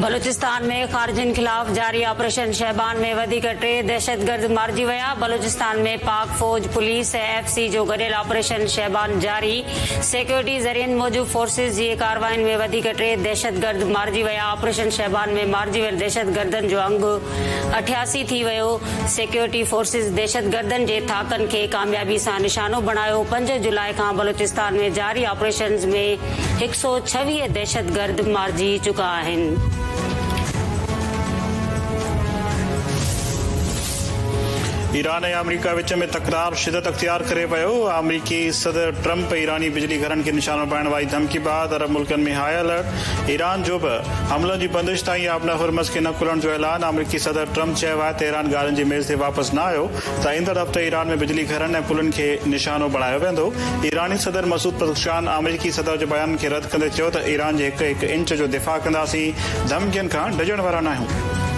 बलूचिस्तान में खारिजिन खिलाफ जारी ऑपरेशन शहबान में वधीक 3 दहशतगर्द मारिजी विया। बलूचिस्तान में पाक फौज, पुलिस ऐं एफसी जो गॾियल ऑपरेशन शहबान जारी। सिक्योरिटी ज़रियनि मौजूद फोर्सिस जी कार्रवाइनि में वधीक 3 दहशतगर्द मारिजी विया। ऑपरेशन शहबान में मारिजी वियल दहशतगर्दनि जो अंगु 88 थी वियो। सिक्योरिटी फोर्सिस दहशतगर्दनि जे थाकनि खे कामयाबी सां निशानो बणायो। 5 जुलाई खां बलूचिस्तान में जारी ऑपरेशन में 126 दहशतगर्द मारिजी चुका आहिनि। ईरान ऐं अमरीका विच में तकरार शिदत अख्तियार करे वियो। अमरीकी सदर ट्रंप ईरानी बिजली घरनि खे निशानो पाइण वारी धमकी बाद अरब मुल्कनि में हाई अलर्ट। ईरान जो बि हमलनि जी बंदिश ताईं आबना हुरमस खे न खुलण जो ऐलान। अमरीकी सदर ट्रंप चयो आहे त ईरान ॻाल्हियुनि जी मेज़ ते वापसि न आयो त ईंदड़ हफ़्ते ईरान में बिजली घरनि ऐं पुलनि खे निशानो बणायो वेंदो। ईरानी सदर मसूद पज़ेश्कियान अमरीकी सदर जे बयान खे रद्द कंदे चयो त ईरान जे हिक इंच जो दिफ़ा कंदासीं, धमकियुनि खां डिॼण वारा न आहियूं।